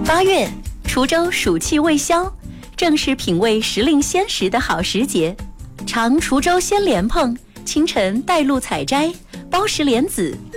8月，滁州暑气未消，正是品味时令鲜食的好时节。尝滁州鲜莲蓬，清晨带露采摘，包食莲子，